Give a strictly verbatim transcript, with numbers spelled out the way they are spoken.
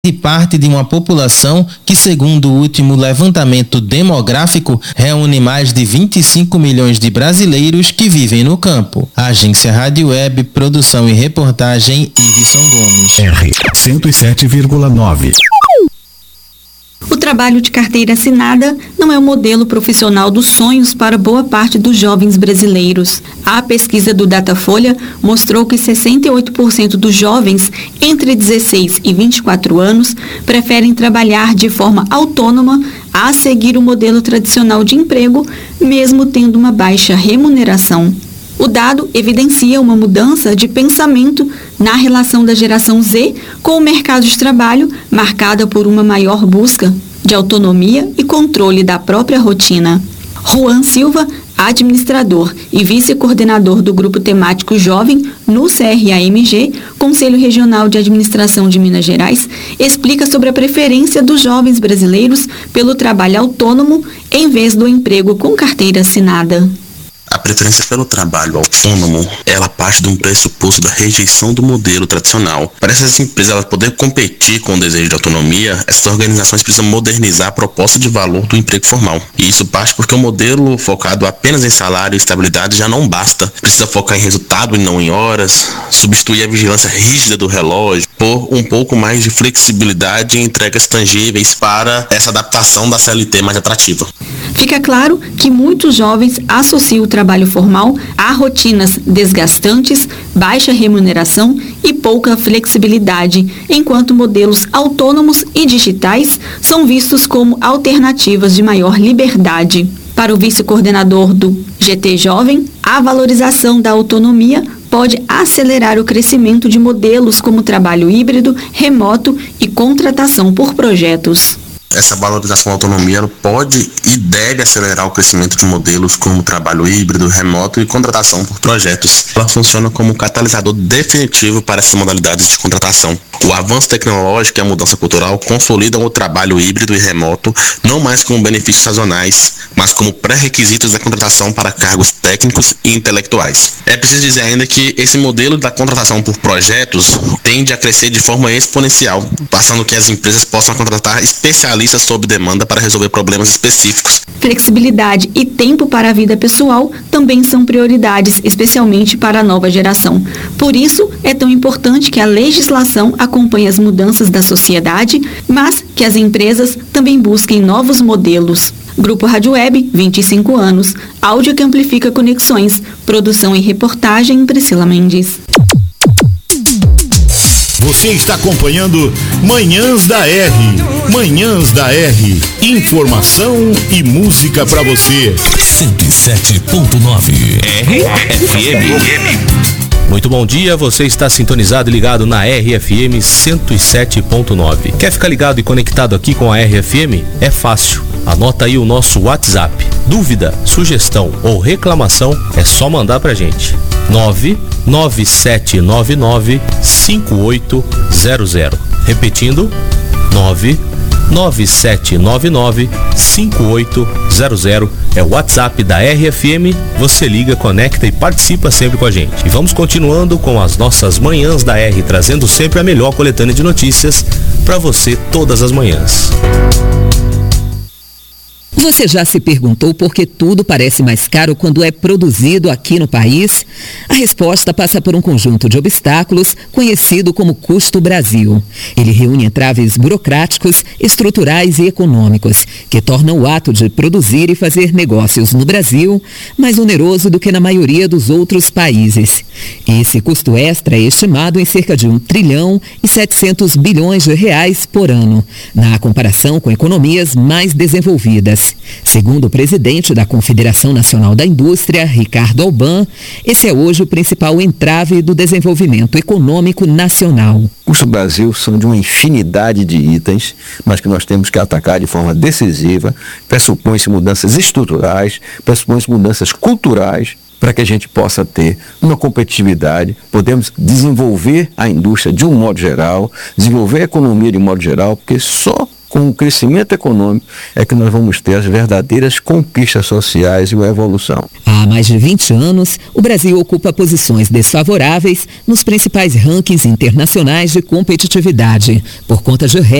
de parte de uma população que, segundo o último levantamento demográfico, reúne mais de vinte e cinco milhões de brasileiros que vivem no campo. Agência Rádio Web, produção e reportagem, Iveson Gomes. R cento e sete vírgula nove. O trabalho de carteira assinada não é o modelo profissional dos sonhos para boa parte dos jovens brasileiros. A pesquisa do Datafolha mostrou que sessenta e oito por cento dos jovens entre dezesseis e vinte e quatro anos preferem trabalhar de forma autônoma a seguir o modelo tradicional de emprego, mesmo tendo uma baixa remuneração. O dado evidencia uma mudança de pensamento na relação da geração Z com o mercado de trabalho, marcada por uma maior busca de autonomia e controle da própria rotina. Juan Silva, administrador e vice-coordenador do Grupo Temático Jovem no C R A M G, Conselho Regional de Administração de Minas Gerais, explica sobre a preferência dos jovens brasileiros pelo trabalho autônomo em vez do emprego com carteira assinada. A preferência pelo trabalho autônomo, ela parte de um pressuposto da rejeição do modelo tradicional. Para essas empresas elas poderem competir com o desejo de autonomia, essas organizações precisam modernizar a proposta de valor do emprego formal. E isso parte porque o modelo focado apenas em salário e estabilidade já não basta. Precisa focar em resultado e não em horas, substituir a vigilância rígida do relógio, por um pouco mais de flexibilidade e entregas tangíveis para essa adaptação da C L T mais atrativa. Fica claro que muitos jovens associam o trabalho formal a rotinas desgastantes, baixa remuneração e pouca flexibilidade, enquanto modelos autônomos e digitais são vistos como alternativas de maior liberdade. Para o vice-coordenador do G T Jovem, a valorização da autonomia pode acelerar o crescimento de modelos como trabalho híbrido, remoto e contratação por projetos. Essa valorização da autonomia pode e deve acelerar o crescimento de modelos como trabalho híbrido, remoto e contratação por projetos. Ela funciona como um catalisador definitivo para essas modalidades de contratação. O avanço tecnológico e a mudança cultural consolidam o trabalho híbrido e remoto não mais como benefícios sazonais, mas como pré-requisitos da contratação para cargos técnicos e intelectuais. É preciso dizer ainda que esse modelo da contratação por projetos tende a crescer de forma exponencial, passando que as empresas possam contratar especialistas sob demanda para resolver problemas específicos. Flexibilidade e tempo para a vida pessoal também são prioridades, especialmente para a nova geração. Por isso, é tão importante que a legislação acompanhe as mudanças da sociedade, mas que as empresas também busquem novos modelos. Grupo Rádio Web, vinte e cinco anos. Áudio que amplifica conexões. Produção e reportagem, Priscila Mendes. Você está acompanhando Manhãs da R. Manhãs da R. Informação e música para você. cento e sete ponto nove R F M. Muito bom dia, você está sintonizado e ligado na R F M cento e sete ponto nove. Quer ficar ligado e conectado aqui com a R F M? É fácil. Anota aí o nosso WhatsApp. Dúvida, sugestão ou reclamação é só mandar pra gente. nove nove sete nove nove cinco oito zero zero. Repetindo, nove nove sete nove nove cinco oito zero zero é o WhatsApp da R F M. Você liga, conecta e participa sempre com a gente. E vamos continuando com as nossas Manhãs da R, trazendo sempre a melhor coletânea de notícias para você todas as manhãs. Você já se perguntou por que tudo parece mais caro quando é produzido aqui no país? A resposta passa por um conjunto de obstáculos conhecido como custo Brasil. Ele reúne entraves burocráticos, estruturais e econômicos, que tornam o ato de produzir e fazer negócios no Brasil mais oneroso do que na maioria dos outros países. Esse custo extra é estimado em cerca de um trilhão e setecentos bilhões de reais por ano, na comparação com economias mais desenvolvidas. Segundo o presidente da Confederação Nacional da Indústria, Ricardo Alban, esse é hoje o principal entrave do desenvolvimento econômico nacional. Custo Brasil são de uma infinidade de itens, mas que nós temos que atacar de forma decisiva. Pressupõe-se mudanças estruturais, pressupõe-se mudanças culturais, para que a gente possa ter uma competitividade, podemos desenvolver a indústria de um modo geral, desenvolver a economia de um modo geral, porque só com o crescimento econômico, é que nós vamos ter as verdadeiras conquistas sociais e a evolução. Há mais de vinte anos, o Brasil ocupa posições desfavoráveis nos principais rankings internacionais de competitividade, por conta de